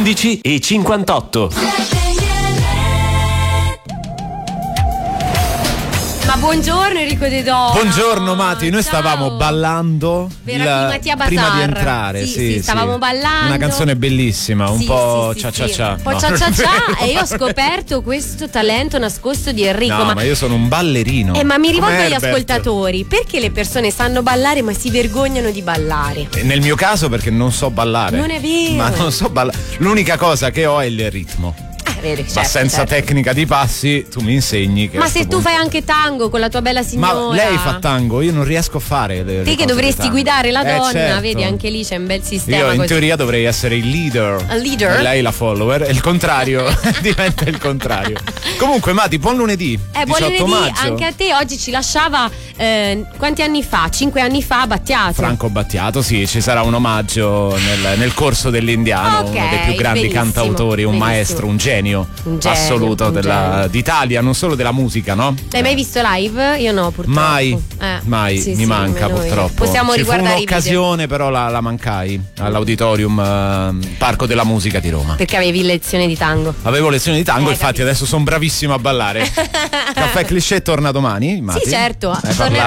11:58. Ma buongiorno Enrico De Dona. Buongiorno Mati, noi stavamo ballando prima di entrare. Sì, stavamo ballando. Una canzone bellissima, un po' cia cia cia. Un po' cia cia cia e io ho scoperto questo talento nascosto di Enrico. No, ma io sono un ballerino. Ma mi rivolgo agli Herbert. ascoltatori, perché le persone sanno ballare ma si vergognano di ballare? Nel mio caso perché non so ballare. Non è vero. Ma non so ballare. L'unica cosa che ho è il ritmo. Vedi, Ma senza tecnica di passi tu mi insegni che ma se tu fai anche tango con la tua bella signora. Ma lei fa tango, io non riesco a fare le te che cose dovresti di guidare la donna, certo. vedi, anche lì c'è un bel sistema. Io in così. teoria dovrei essere il leader. A leader? E lei la follower. E il contrario diventa il contrario. Comunque Mati, buon lunedì. Buon 18 lunedì maggio. anche a te. Oggi ci lasciava quanti anni fa? 5 anni fa Battiato. Franco Battiato, sì, ci sarà un omaggio nel corso dell'Indiano, uno dei più grandi cantautori, un maestro, un genio assoluto d'Italia, non solo della musica, no? L'hai mai visto live? Io no, purtroppo. Mai, sì, mi manca purtroppo. Possiamo riguardare fu un'occasione, però la mancai all'Auditorium Parco della Musica di Roma. Perché avevi lezione di tango? Avevo lezioni di tango, infatti capito. Adesso sono bravissimo a ballare. Caffè Cliché torna domani, Mati. Sì, certo, Hai tornerà